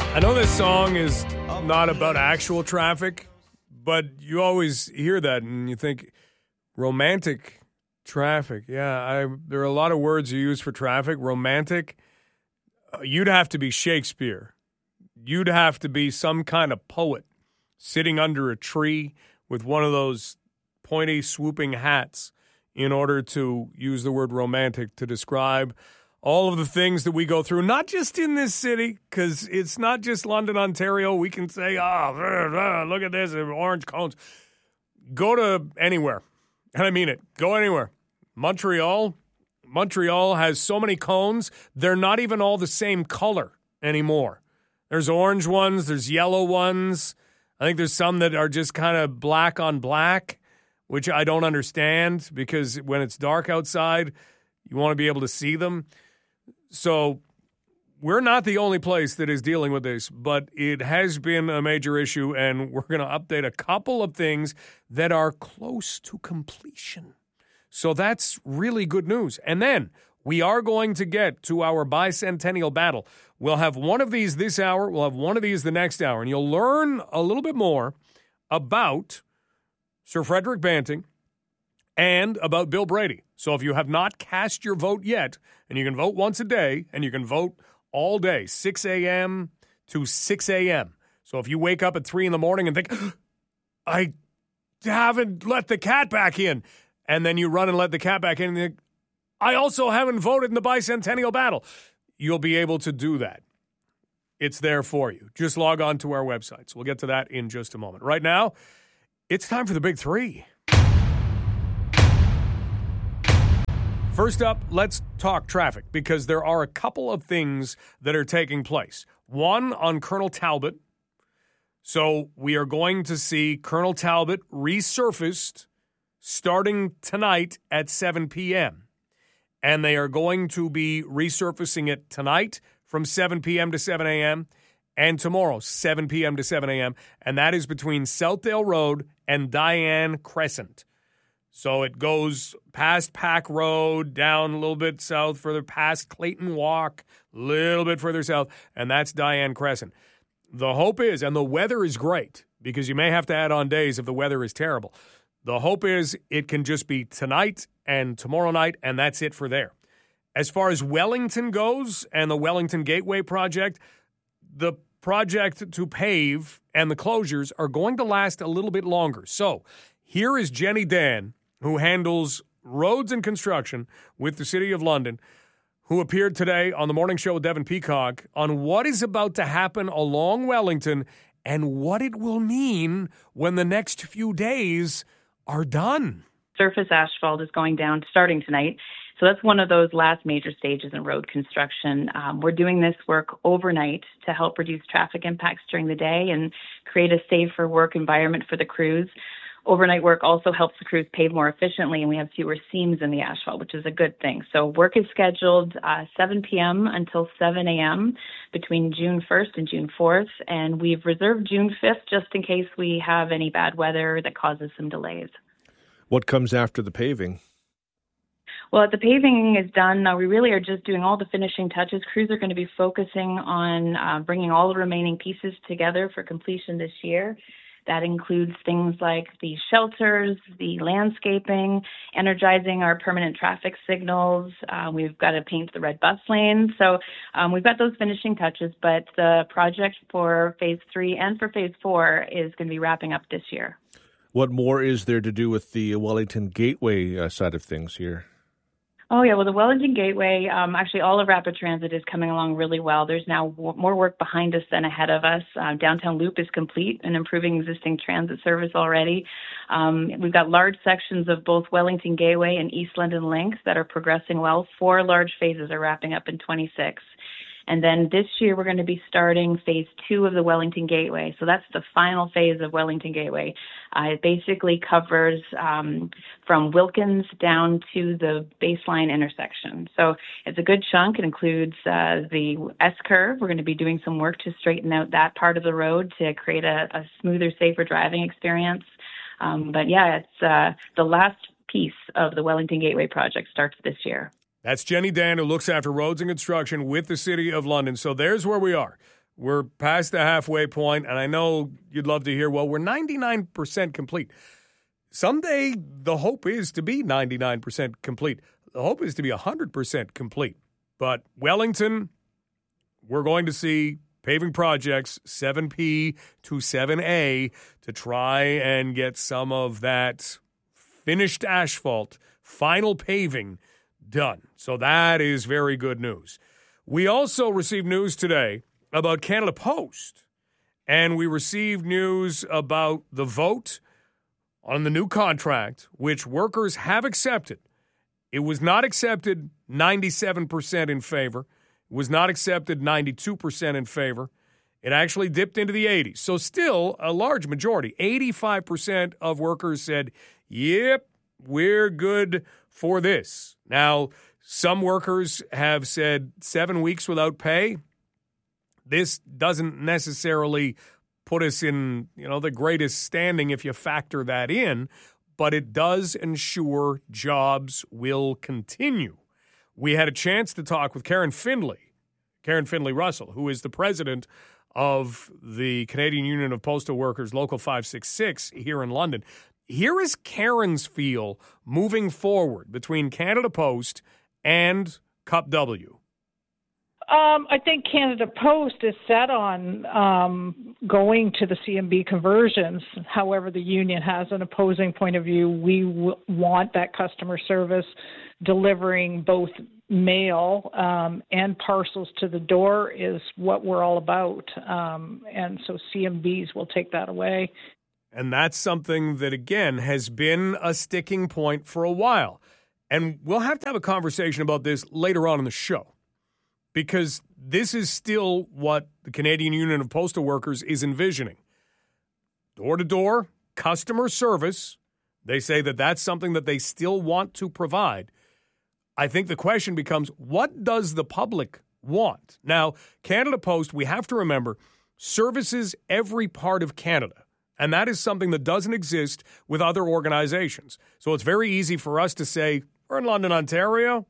I know this song is not about actual traffic, but you always hear that and you think romantic traffic. Yeah, there are a lot of words you use for traffic. Romantic, you'd have to be Shakespeare. You'd have to be some kind of poet sitting under a tree with one of those pointy, swooping hats in order to use the word romantic to describe all of the things that we go through, not just in this city, because it's not just London, Ontario. We can say, look at this, orange cones. Go to anywhere, and I mean it. Go anywhere. Montreal has so many cones, they're not even all the same color anymore. There's orange ones, there's yellow ones. I think there's some that are just kind of black on black, which I don't understand, because when it's dark outside, you want to be able to see them. So we're not the only place that is dealing with this, but it has been a major issue, and we're going to update a couple of things that are close to completion. So that's really good news. And then we are going to get to our bicentennial battle. We'll have one of these this hour. We'll have one of these the next hour, and you'll learn a little bit more about Sir Frederick Banting and about Bill Brady. So if you have not cast your vote yet, and you can vote once a day, and you can vote all day, 6 a.m. to 6 a.m. So if you wake up at 3 in the morning and think, I haven't let the cat back in, and then you run and let the cat back in, and think, I also haven't voted in the bicentennial battle, you'll be able to do that. It's there for you. Just log on to our websites. We'll get to that in just a moment. Right now, it's time for the Big Three. First up, let's talk traffic, because there are a couple of things that are taking place. One on Colonel Talbot. So we are going to see Colonel Talbot resurfaced starting tonight at 7 p.m. And they are going to be resurfacing it tonight from 7 p.m. to 7 a.m. and tomorrow, 7 p.m. to 7 a.m. And that is between Southdale Road and Diane Crescent. So it goes past Pack Road, down a little bit south, further past Clayton Walk, a little bit further south, and that's Diane Crescent. The hope is, and the weather is great, because you may have to add on days if the weather is terrible. The hope is it can just be tonight and tomorrow night, and that's it for there. As far as Wellington goes and the Wellington Gateway project, the project to pave and the closures are going to last a little bit longer. So here is Jenny Dan, who handles roads and construction with the City of London, who appeared today on the morning show with Devin Peacock on what is about to happen along Wellington and what it will mean when the next few days are done. Surface asphalt is going down starting tonight. So that's one of those last major stages in road construction. We're doing this work overnight to help reduce traffic impacts during the day and create a safer work environment for the crews. Overnight work also helps the crews pave more efficiently, and we have fewer seams in the asphalt, which is a good thing. So work is scheduled 7 p.m. until 7 a.m. between June 1st and June 4th, and we've reserved June 5th just in case we have any bad weather that causes some delays. What comes after the paving? Well, the paving is done. We really are just doing all the finishing touches. Crews are going to be focusing on bringing all the remaining pieces together for completion this year. That includes things like the shelters, the landscaping, energizing our permanent traffic signals. We've got to paint the red bus lanes. So we've got those finishing touches, but the project for Phase 3 and for Phase 4 is going to be wrapping up this year. What more is there to do with the Wellington Gateway side of things here? Oh, yeah. Well, the Wellington Gateway, actually all of Rapid Transit is coming along really well. There's now more work behind us than ahead of us. Downtown Loop is complete and improving existing transit service already. We've got large sections of both Wellington Gateway and East London Link that are progressing well. 4 large phases are wrapping up in 26. And then this year, we're going to be starting Phase 2 of the Wellington Gateway. So that's the final phase of Wellington Gateway. It basically covers from Wilkins down to the baseline intersection. So it's a good chunk. It includes the S-curve. We're going to be doing some work to straighten out that part of the road to create a smoother, safer driving experience. But yeah, it's the last piece of the Wellington Gateway project starts this year. That's Jenny Dan, who looks after roads and construction with the City of London. So there's where we are. We're past the halfway point, and I know you'd love to hear, well, we're 99% complete. Someday the hope is to be 99% complete. The hope is to be 100% complete. But Wellington, we're going to see paving projects 7P to 7A to try and get some of that finished asphalt, final paving done. So that is very good news. We also received news today about Canada Post, and we received news about the vote on the new contract, which workers have accepted. It was not accepted 97% in favor. It was not accepted 92% in favor. It actually dipped into the 80s. So still a large majority, 85% of workers said, yep, we're good for this. Now, some workers have said 7 weeks without pay. This doesn't necessarily put us in, the greatest standing if you factor that in, but it does ensure jobs will continue. We had a chance to talk with Karen Findlay Russell, who is the president of the Canadian Union of Postal Workers, Local 566 here in London. Here is Karen's feel moving forward between Canada Post and Cup W. I think Canada Post is set on going to the CMB conversions. However, the union has an opposing point of view. We want that customer service delivering both mail and parcels to the door is what we're all about. And so CMBs will take that away. And that's something that, again, has been a sticking point for a while. And we'll have to have a conversation about this later on in the show, because this is still what the Canadian Union of Postal Workers is envisioning. Door-to-door, customer service. They say that that's something that they still want to provide. I think the question becomes, what does the public want? Now, Canada Post, we have to remember, services every part of Canada. And that is something that doesn't exist with other organizations. So it's very easy for us to say, we're in London, Ontario.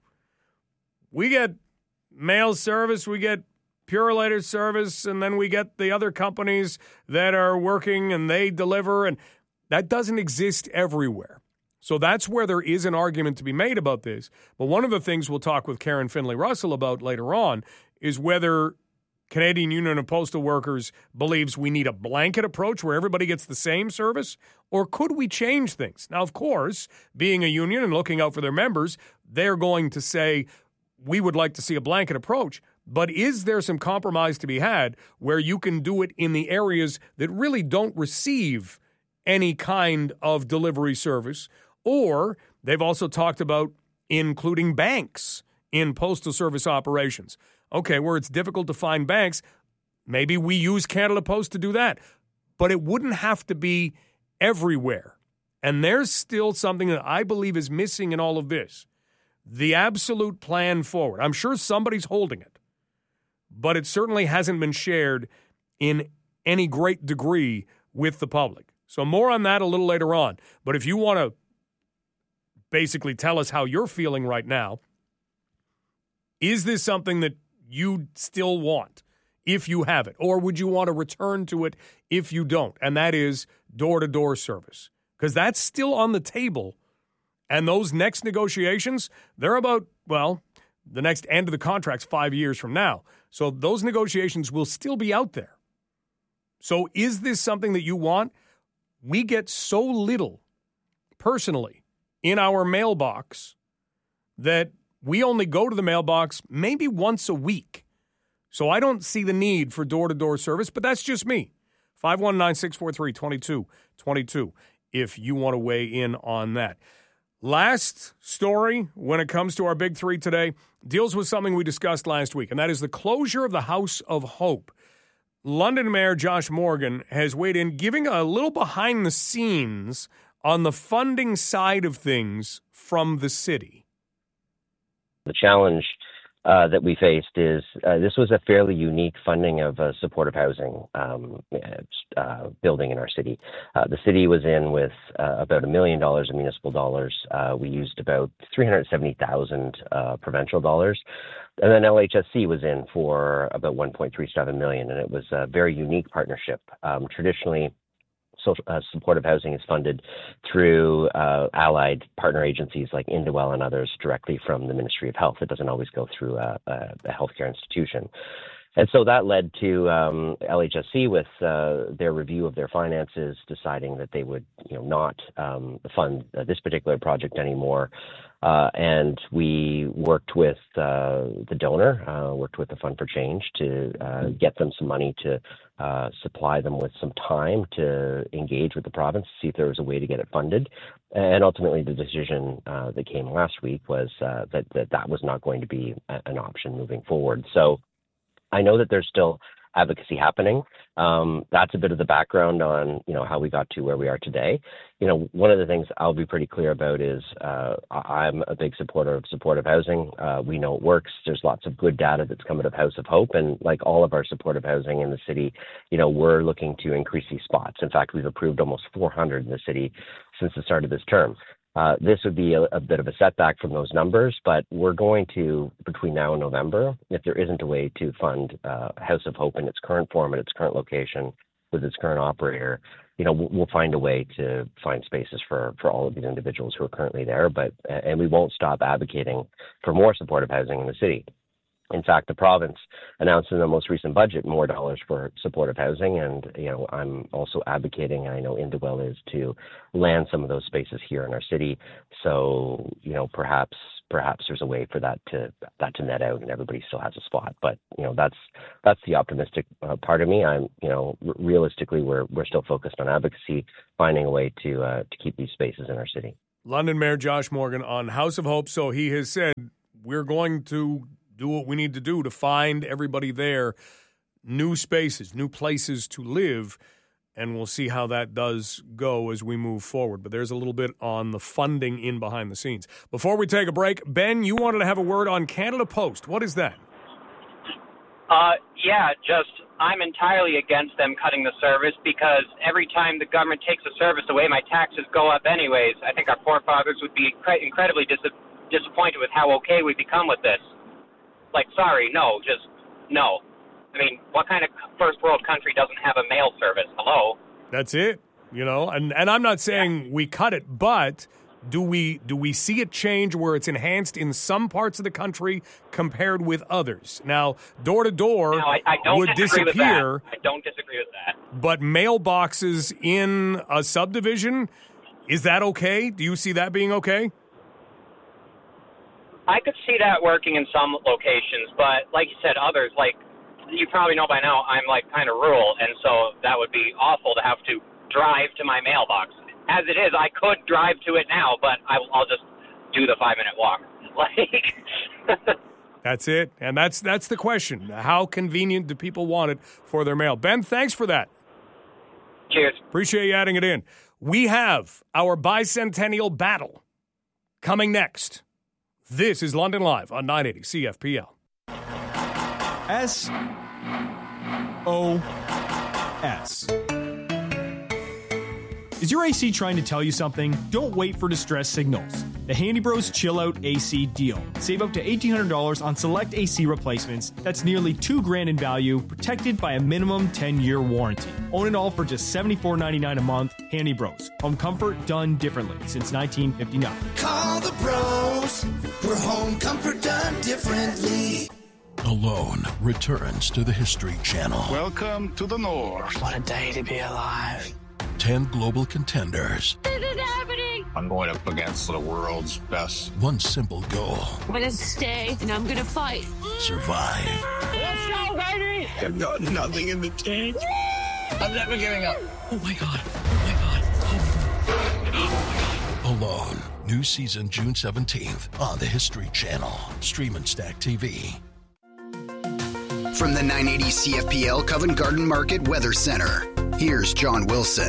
We get mail service, we get Purolator service, and then we get the other companies that are working and they deliver. And that doesn't exist everywhere. So that's where there is an argument to be made about this. But one of the things we'll talk with Karen Findlay Russell about later on is whether Canadian Union of Postal Workers believes we need a blanket approach where everybody gets the same service, or could we change things? Now, of course, being a union and looking out for their members, they're going to say, we would like to see a blanket approach, but is there some compromise to be had where you can do it in the areas that really don't receive any kind of delivery service? Or they've also talked about including banks in postal service operations. Okay, where it's difficult to find banks, maybe we use Canada Post to do that. But it wouldn't have to be everywhere. And there's still something that I believe is missing in all of this. The absolute plan forward. I'm sure somebody's holding it, but it certainly hasn't been shared in any great degree with the public. So more on that a little later on. But if you want to basically tell us how you're feeling right now, is this something that you still want if you have it? Or would you want to return to it if you don't? And that is door-to-door service. Because that's still on the table. And those next negotiations, they're about, the next end of the contract's 5 years from now. So those negotiations will still be out there. So is this something that you want? We get so little, personally, in our mailbox that we only go to the mailbox maybe once a week. So I don't see the need for door-to-door service, but that's just me. 519-643-2222 if you want to weigh in on that. Last story when it comes to our big three today deals with something we discussed last week, and that is the closure of the House of Hope. London Mayor Josh Morgan has weighed in, giving a little behind the scenes on the funding side of things from the city. The challenge that we faced is this was a fairly unique funding of supportive housing building in our city. The city was in with about $1 million of municipal dollars. We used about $370,000 provincial dollars. And then LHSC was in for about $1.37 million, and it was a very unique partnership. Traditionally, supportive housing is funded through allied partner agencies like Indwell and others directly from the Ministry of Health. It doesn't always go through a healthcare institution. And so that led to LHSC with their review of their finances deciding that they would not fund this particular project anymore. And we worked with the donor, worked with the Fund for Change to get them some money to supply them with some time to engage with the province, see if there was a way to get it funded. And ultimately, the decision that came last week was that was not going to be an option moving forward. So I know that there's still advocacy happening. That's a bit of the background on, how we got to where we are today. One of the things I'll be pretty clear about is I'm a big supporter of supportive housing. We know it works. There's lots of good data that's come out of House of Hope. And like all of our supportive housing in the city, we're looking to increase these spots. In fact, we've approved almost 400 in the city since the start of this term. This would be a bit of a setback from those numbers, but we're going to, between now and November, if there isn't a way to fund House of Hope in its current form, at its current location, with its current operator, we'll find a way to find spaces for all of these individuals who are currently there. And we won't stop advocating for more supportive housing in the city. In fact, the province announced in the most recent budget more dollars for supportive housing, and I'm also advocating, and I know Indwell is, to land some of those spaces here in our city. So perhaps there's a way for that to net out, and everybody still has a spot. But that's the optimistic part of me. I'm realistically we're still focused on advocacy, finding a way to keep these spaces in our city. London Mayor Josh Morgan on House of Hope. So he has said we're going to do what we need to do to find everybody there new spaces, new places to live, and we'll see how that does go as we move forward. But there's a little bit on the funding in behind the scenes. Before we take a break, Ben, you wanted to have a word on Canada Post. What is that? I'm entirely against them cutting the service because every time the government takes a service away, my taxes go up anyways. I think our forefathers would be incredibly disappointed with how okay we become with this. No. I mean, what kind of first world country doesn't have a mail service? Hello? That's it. And I'm not saying we cut it, but do we see it change where it's enhanced in some parts of the country compared with others? Now, door to door would disappear. I don't disagree with that. But mailboxes in a subdivision, is that okay? Do you see that being okay? I could see that working in some locations, but like you said, others, like you probably know by now, I'm kind of rural, and so that would be awful to have to drive to my mailbox. As it is, I could drive to it now, but I'll just do the 5-minute walk. That's it, and that's the question. How convenient do people want it for their mail? Ben, thanks for that. Cheers. Appreciate you adding it in. We have our bicentennial battle coming next. This is London Live on 980 CFPL. SOS. Is your AC trying to tell you something? Don't wait for distress signals. The Handy Bros Chill Out AC deal. Save up to $1,800 on select AC replacements. That's nearly $2,000 in value, protected by a minimum 10-year warranty. Own it all for just $74.99 a month. Handy Bros. Home comfort done differently since 1959. Call the bros for home comfort done differently. Alone returns to the History Channel. Welcome to the North. What a day to be alive. 10 global contenders. This is happening. I'm going up against the world's best. One simple goal. I'm going to stay, and I'm going to fight. Survive. Let's go, baby! I've got nothing in the tank. I'm never giving up. Oh, my God. Oh, my God. Oh, my God. Alone. New season June 17th on the History Channel. Stream and Stack TV. From the 980 CFPL Covent Garden Market Weather Center, here's John Wilson.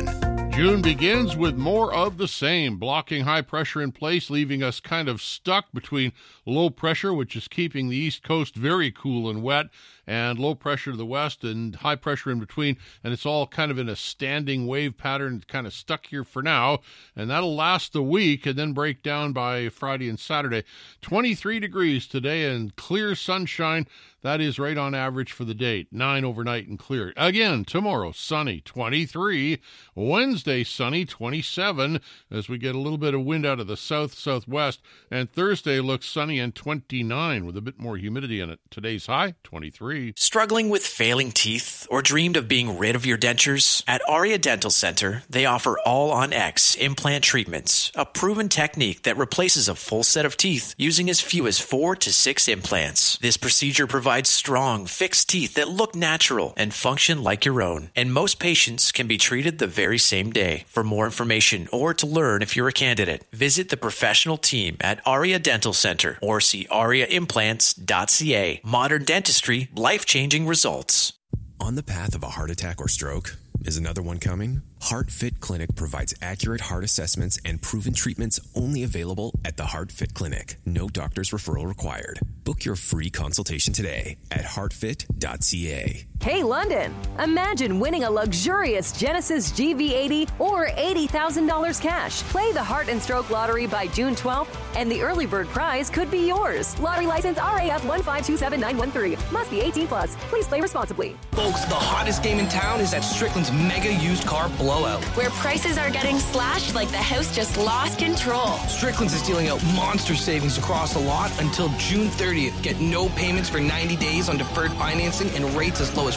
June begins with more of the same, blocking high pressure in place, leaving us kind of stuck between low pressure, which is keeping the East Coast very cool and wet, and low pressure to the west and high pressure in between, and it's all kind of in a standing wave pattern, kind of stuck here for now, and that'll last a week and then break down by Friday and Saturday. 23 degrees today and clear sunshine. That is right on average for the date. 9 overnight and clear. Again, tomorrow, sunny, 23. Wednesday, sunny, 27, as we get a little bit of wind out of the south-southwest. And Thursday looks sunny and 29 with a bit more humidity in it. Today's high, 23. Struggling with failing teeth or dreamed of being rid of your dentures? At Aria Dental Center, they offer All-on-X implant treatments, a proven technique that replaces a full set of teeth using as few as 4 to 6 implants. This procedure provides strong, fixed teeth that look natural and function like your own. And most patients can be treated the very same day. For more information or to learn if you're a candidate, visit the professional team at Aria Dental Center or see ariaimplants.ca. Modern dentistry, life-changing results. On the path of a heart attack or stroke? Is another one coming? HeartFit Clinic provides accurate heart assessments and proven treatments only available at the HeartFit Clinic. No doctor's referral required. Book your free consultation today at heartfit.ca. Hey, London! Imagine winning a luxurious Genesis GV80 or $80,000 cash. Play the Heart and Stroke Lottery by June 12th, and the early bird prize could be yours. Lottery license RAF 1527913. Must be 18 plus. Please play responsibly. Folks, the hottest game in town is at Strickland's Mega Used Car Blowout, where prices are getting slashed like the house just lost control. Strickland's is dealing out monster savings across the lot until June 30th. Get no payments for 90 days on deferred financing and rates as low as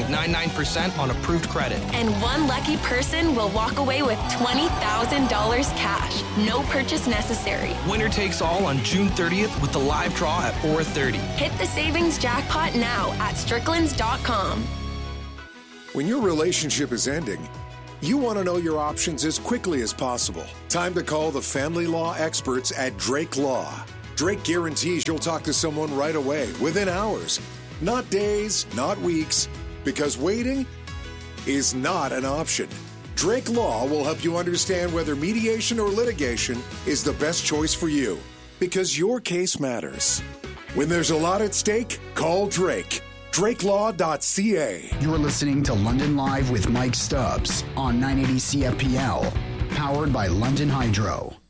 4.99% on approved credit. And one lucky person will walk away with $20,000 cash. No purchase necessary. Winner takes all on June 30th with the live draw at 4:30. Hit the savings jackpot now at stricklands.com. When your relationship is ending, you want to know your options as quickly as possible. Time to call the family law experts at Drake Law. Drake guarantees you'll talk to someone right away, within hours. Not days, not weeks, because waiting is not an option. Drake Law will help you understand whether mediation or litigation is the best choice for you, because your case matters. When there's a lot at stake, call Drake. DrakeLaw.ca. You're listening to London Live with Mike Stubbs on 980 CFPL, powered by London Hydro.